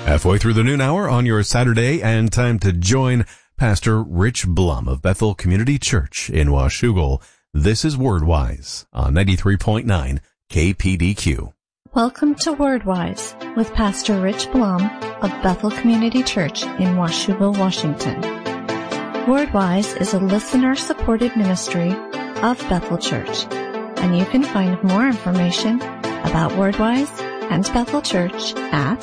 Halfway through the noon hour on your Saturday, and time to join Pastor Rich Blum of Bethel Community Church in Washougal. This is WordWise on 93.9 KPDQ. Welcome to WordWise with Pastor Rich Blum of Bethel Community Church in Washougal, Washington. WordWise is a listener-supported ministry of Bethel Church, and you can find more information about WordWise and Bethel Church at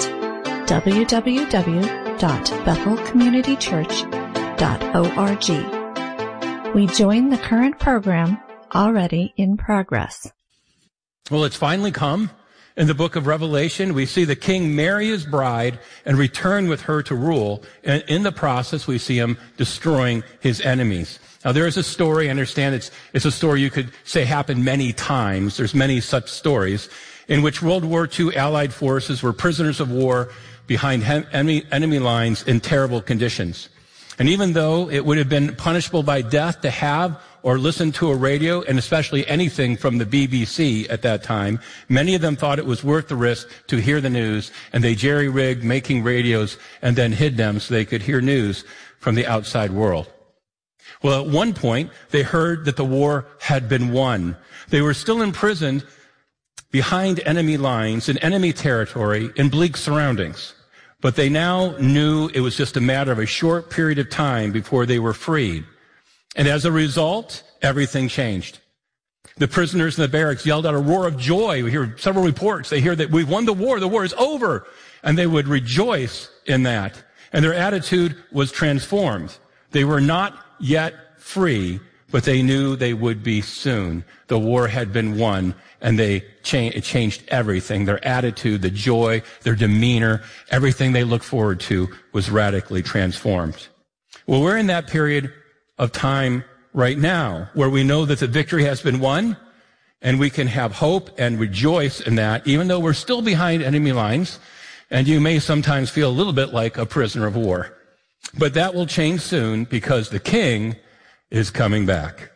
www.bethelcommunitychurch.org. We join the current program already in progress. Well, it's finally come. In the book of Revelation, we see the king marry his bride and return with her to rule. And in the process, we see him destroying his enemies. Now, there is a story. I understand it's a story you could say happened many times. There's many such stories in which World War II Allied forces were prisoners of war behind enemy lines in terrible conditions. And even though it would have been punishable by death to have or listen to a radio, and especially anything from the BBC at that time, many of them thought it was worth the risk to hear the news, and they jerry-rigged making radios and then hid them so they could hear news from the outside world. Well, at one point, they heard that the war had been won. They were still imprisoned behind enemy lines in enemy territory in bleak surroundings. But they now knew it was just a matter of a short period of time before they were freed. And as a result, everything changed. The prisoners in the barracks yelled out a roar of joy. We hear several reports. They hear that we've won the war is over. And they would rejoice in that. And their attitude was transformed. They were not yet free, but they knew they would be soon. The war had been won, and it changed everything. Their attitude, the joy, their demeanor, everything they looked forward to was radically transformed. Well, we're in that period of time right now where we know that the victory has been won, and we can have hope and rejoice in that, even though we're still behind enemy lines, and you may sometimes feel a little bit like a prisoner of war. But that will change soon because the king is coming back.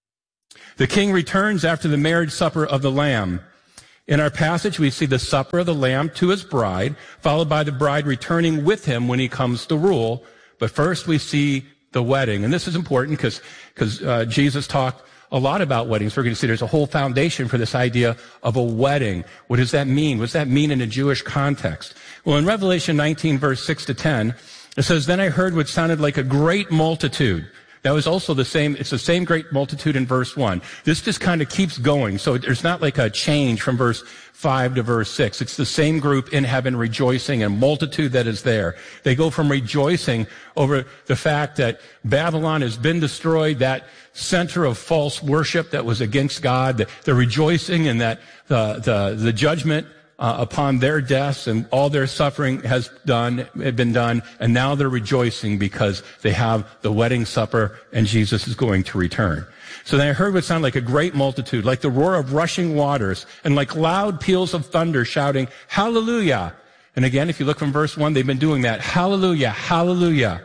The king returns after the marriage supper of the Lamb. In our passage, we see the supper of the Lamb to his bride, followed by the bride returning with him when he comes to rule. But first we see the wedding. And this is important because Jesus talked a lot about weddings. We're going to see there's a whole foundation for this idea of a wedding. What does that mean? What does that mean in a Jewish context? Well, in Revelation 19, verse 6 to 10, it says, "Then I heard what sounded like a great multitude." That was also it's the same great multitude in verse 1. This just kind of keeps going. So there's not like a change from verse 5 to verse 6. It's the same group in heaven rejoicing, and multitude that is there. They go from rejoicing over the fact that Babylon has been destroyed, that center of false worship that was against God. They're rejoicing in that the judgment upon their deaths and all their suffering had been done, and now they're rejoicing because they have the wedding supper and Jesus is going to return. So then I heard what sounded like a great multitude, like the roar of rushing waters, and like loud peals of thunder shouting, "Hallelujah!" And again, if you look from verse 1, they've been doing that. Hallelujah, hallelujah.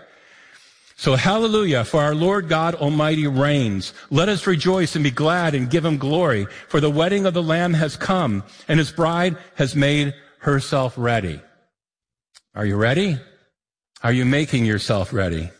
So hallelujah, for our Lord God Almighty reigns. Let us rejoice and be glad and give him glory, for the wedding of the Lamb has come, and his bride has made herself ready. Are you ready? Are you making yourself ready?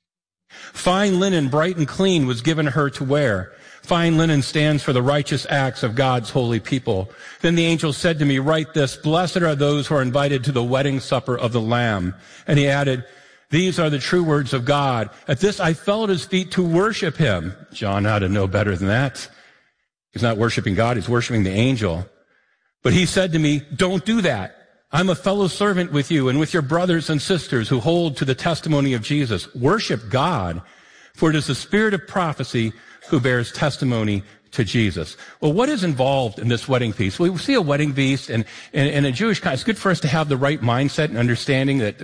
Fine linen, bright and clean, was given her to wear. Fine linen stands for the righteous acts of God's holy people. Then the angel said to me, "Write this, blessed are those who are invited to the wedding supper of the Lamb." And he added, "These are the true words of God." At this, I fell at his feet to worship him. John ought to know better than that. He's not worshiping God, he's worshiping the angel. But he said to me, "Don't do that. I'm a fellow servant with you and with your brothers and sisters who hold to the testimony of Jesus. Worship God, for it is the spirit of prophecy who bears testimony to Jesus." Well, what is involved in this wedding feast? We see a wedding feast, and in a Jewish context, it's good for us to have the right mindset and understanding that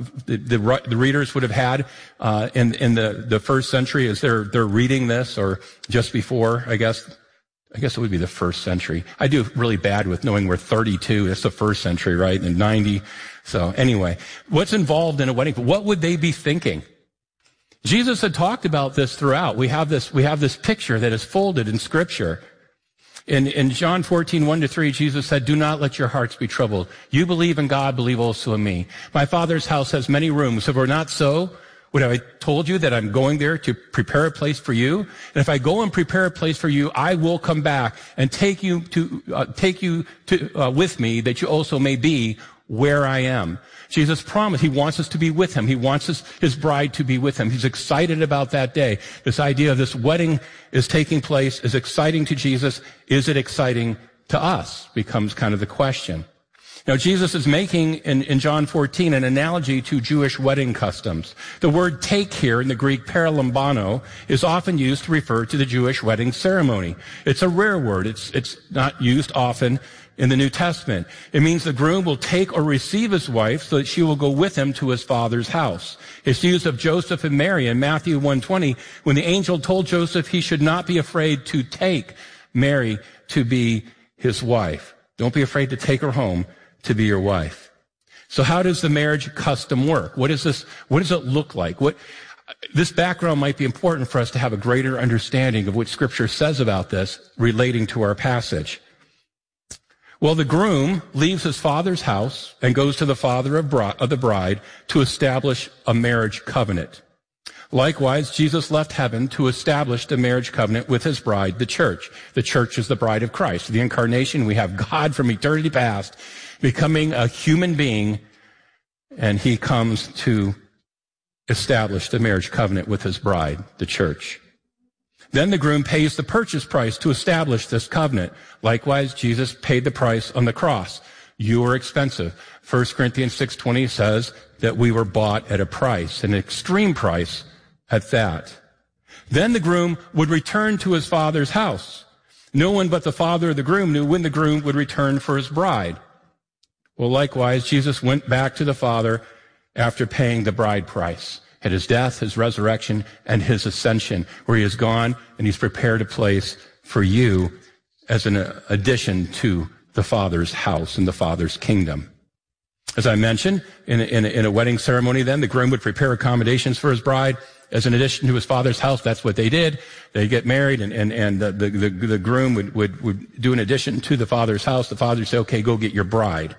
the readers would have had in the first century as they're reading this, or just before, I guess it would be the first century. I do really bad with knowing we're 32. That's the first century, right? And 90. So anyway, what's involved in a wedding? What would they be thinking? Jesus had talked about this throughout. We have this picture that is folded in Scripture. In John 14, 1-3, Jesus said, "Do not let your hearts be troubled. You believe in God, believe also in me. My Father's house has many rooms. If it were not so, would I have told you that I'm going there to prepare a place for you? And if I go and prepare a place for you, I will come back and take you with me, that you also may be where I am." Jesus promised he wants us to be with him. He wants his bride to be with him. He's excited about that day. This idea of this wedding is taking place is exciting to Jesus. Is it exciting to us? Becomes kind of the question. Now, Jesus is making, in John 14, an analogy to Jewish wedding customs. The word take here in the Greek paralambano is often used to refer to the Jewish wedding ceremony. It's a rare word. It's not used often in the New Testament. It means the groom will take or receive his wife so that she will go with him to his father's house. It's used of Joseph and Mary in Matthew 1:20, when the angel told Joseph he should not be afraid to take Mary to be his wife. Don't be afraid to take her home to be your wife. So how does the marriage custom work? What does it look like? This background might be important for us to have a greater understanding of what Scripture says about this relating to our passage. Well, the groom leaves his father's house and goes to the father of the bride to establish a marriage covenant. Likewise, Jesus left heaven to establish the marriage covenant with his bride, the church. The church is the bride of Christ. The incarnation, we have God from eternity past becoming a human being, and he comes to establish the marriage covenant with his bride, the church. Then the groom pays the purchase price to establish this covenant. Likewise, Jesus paid the price on the cross. You are expensive. 1 Corinthians 6:20 says that we were bought at a price, an extreme price at that. Then the groom would return to his father's house. No one but the father of the groom knew when the groom would return for his bride. Well, likewise, Jesus went back to the Father after paying the bride price at his death, his resurrection, and his ascension, where he has gone and he's prepared a place for you as an addition to the Father's house and the Father's kingdom. As I mentioned, in a wedding ceremony then, the groom would prepare accommodations for his bride as an addition to his father's house. That's what they did. They get married, and the groom would do an addition to the father's house. The father would say, "Okay, go get your bride."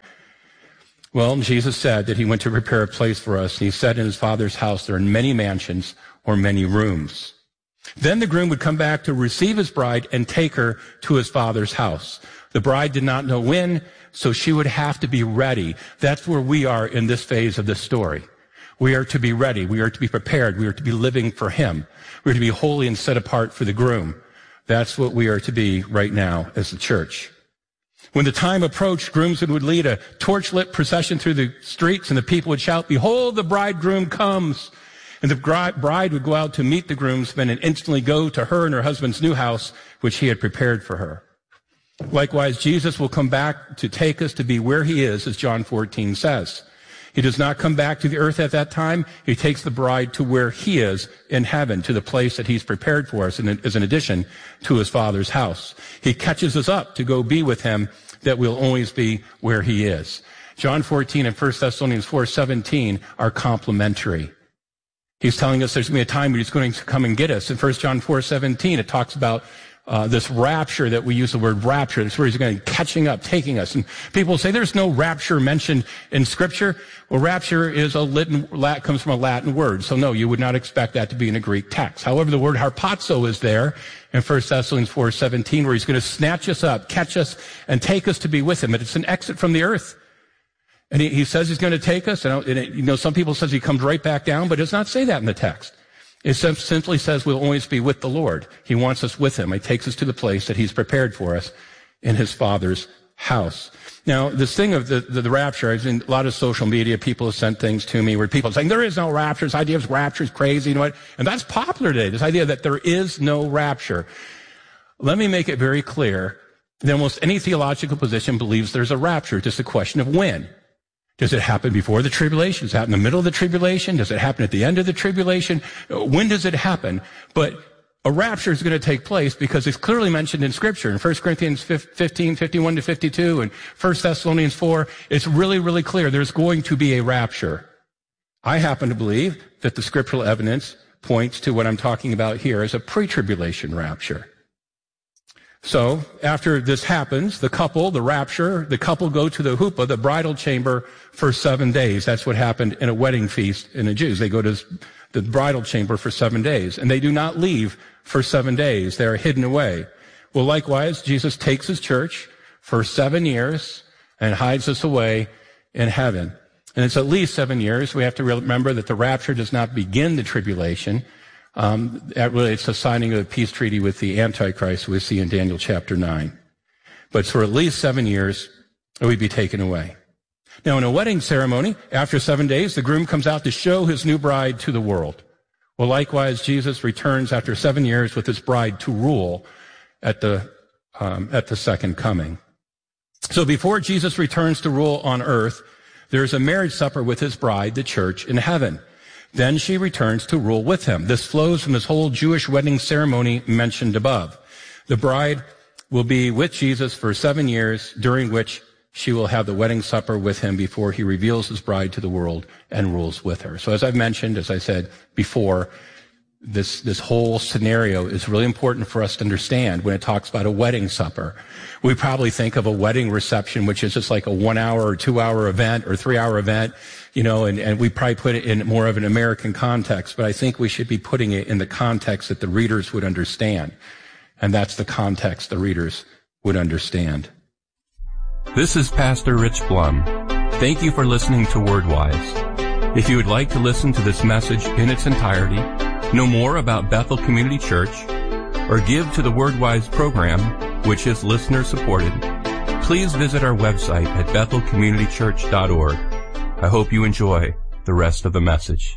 Well, Jesus said that he went to prepare a place for us, and he said in his father's house there are many mansions or many rooms. Then the groom would come back to receive his bride and take her to his father's house. The bride did not know when, so she would have to be ready. That's where we are in this phase of the story. We are to be ready. We are to be prepared. We are to be living for him. We are to be holy and set apart for the groom. That's what we are to be right now as the church. When the time approached, groomsmen would lead a torch-lit procession through the streets, and the people would shout, "Behold, the bridegroom comes!" And the bride would go out to meet the groomsmen and instantly go to her and her husband's new house, which he had prepared for her. Likewise, Jesus will come back to take us to be where he is, as John 14 says. He does not come back to the earth at that time. He takes the bride to where he is in heaven, to the place that he's prepared for us as an addition to his Father's house. He catches us up to go be with him, that we'll always be where he is. John 14 and 1 Thessalonians 4:17 are complementary. He's telling us there's going to be a time when he's going to come and get us. In 1 John 4:17, it talks about this rapture, that we use the word rapture. That's where he's going to be catching up, taking us. And people say there's no rapture mentioned in Scripture. Well, rapture is comes from a Latin word. So no, you would not expect that to be in a Greek text. However, the word harpazo is there in 1 Thessalonians 4:17, where he's going to snatch us up, catch us, and take us to be with him. And it's an exit from the earth. And he says he's going to take us. And some people says he comes right back down, but it does not say that in the text. It simply says we'll always be with the Lord. He wants us with him. He takes us to the place that he's prepared for us in his Father's house. Now, this thing of the rapture, I've seen a lot of social media, people have sent things to me where people are saying there is no rapture. This idea of rapture is crazy, you know what? And that's popular today, this idea that there is no rapture. Let me make it very clear that almost any theological position believes there's a rapture. It's just a question of when. Does it happen before the tribulation? Does it happen in the middle of the tribulation? Does it happen at the end of the tribulation? When does it happen? But a rapture is going to take place because it's clearly mentioned in Scripture. In 1 Corinthians 15, 51 to 52, and 1 Thessalonians 4, it's really, really clear there's going to be a rapture. I happen to believe that the scriptural evidence points to what I'm talking about here as a pre-tribulation rapture. So after this happens, the couple go to the huppah, the bridal chamber, for 7 days. That's what happened in a wedding feast in the Jews. They go to the bridal chamber for 7 days, and they do not leave for 7 days. They are hidden away. Well, likewise, Jesus takes his church for 7 years and hides us away in heaven. And it's at least 7 years. We have to remember that the rapture does not begin the tribulation. It's a signing of a peace treaty with the Antichrist we see in Daniel chapter 9. But for at least 7 years, we'd be taken away. Now, in a wedding ceremony, after 7 days, the groom comes out to show his new bride to the world. Well, likewise, Jesus returns after 7 years with his bride to rule at the second coming. So before Jesus returns to rule on earth, there's a marriage supper with his bride, the church, in heaven. Then she returns to rule with him. This flows from this whole Jewish wedding ceremony mentioned above. The bride will be with Jesus for 7 years, during which she will have the wedding supper with him before he reveals his bride to the world and rules with her. So as I've mentioned, as I said before, this whole scenario is really important for us to understand when it talks about a wedding supper. We probably think of a wedding reception, which is just like a 1 hour or 2 hour event or 3 hour event, and we probably put it in more of an American context, but I think we should be putting it in the context that the readers would understand. And that's the context the readers would understand. This is Pastor Rich Blum. Thank you for listening to WordWise. If you would like to listen to this message in its entirety, know more about Bethel Community Church, or give to the WordWise program, which is listener supported, please visit our website at bethelcommunitychurch.org. I hope you enjoy the rest of the message.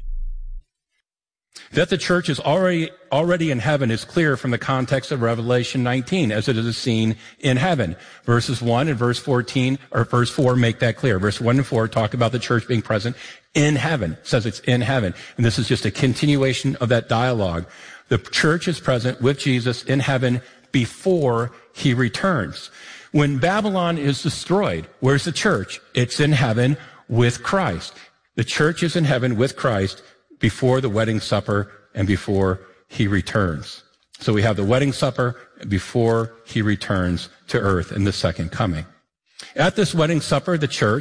That the church is already in heaven is clear from the context of Revelation 19, as it is seen in heaven. Verses 1 and verse 14, or verse 4 make that clear. Verse 1 and 4 talk about the church being present in heaven. It says it's in heaven. And this is just a continuation of that dialogue. The church is present with Jesus in heaven before he returns. When Babylon is destroyed, where's the church? It's in heaven with Christ. The church is in heaven with Christ before the wedding supper and before he returns. So we have the wedding supper before he returns to earth in the second coming. At this wedding supper, the church